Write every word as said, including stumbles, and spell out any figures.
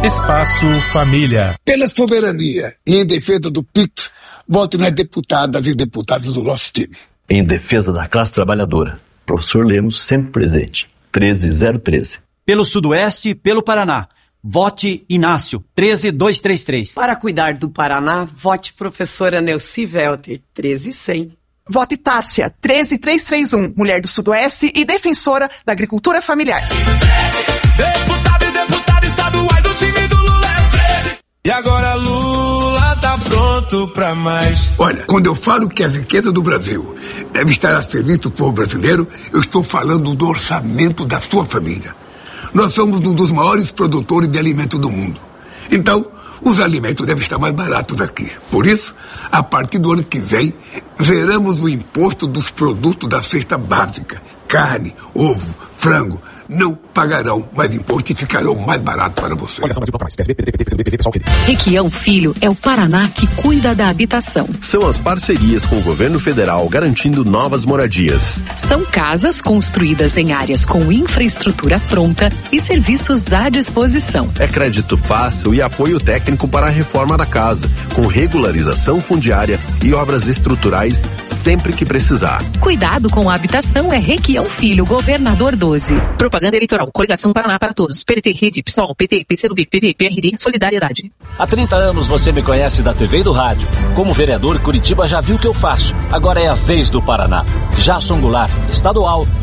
Espaço Família. Pela soberania e em defesa do P I X, vote nas deputadas e deputados do nosso time. Em defesa da classe trabalhadora, professor Lemos sempre presente, treze zero treze. Pelo Sudoeste e pelo Paraná, vote Inácio, treze dois três três. Para cuidar do Paraná, vote professora Nelci Velter, treze cem. Vote Tássia, treze três três um, mulher do Sudoeste e defensora da agricultura familiar. Deputado e deputada estaduais do time do Lula é treze. E agora Lula tá pronto pra mais. Olha, quando eu falo que as riquezas do Brasil devem estar a serviço do povo brasileiro, eu estou falando do orçamento da sua família. Nós somos um dos maiores produtores de alimentos do mundo. Então, os alimentos devem estar mais baratos aqui. Por isso, a partir do ano que vem, zeramos o imposto dos produtos da cesta básica. Carne, ovo, frango, não pagarão mais imposto e ficarão mais baratos para você. Requião Filho é o Paraná que cuida da habitação. São as parcerias com o governo federal garantindo novas moradias. São casas construídas em áreas com infraestrutura pronta e serviços à disposição. É crédito fácil e apoio técnico para a reforma da casa, com regularização fundiária e obras estruturais sempre que precisar. Cuidado com a habitação é Requião Filho, governador doze. Propaganda eleitoral, Coligação Paraná para Todos, P T, Rede, PSOL, P T, P C do B, P V, P R D, Solidariedade. Há trinta anos você me conhece da T V e do rádio. Como vereador, Curitiba já viu o que eu faço. Agora é a vez do Paraná. Jason Goulart, estadual.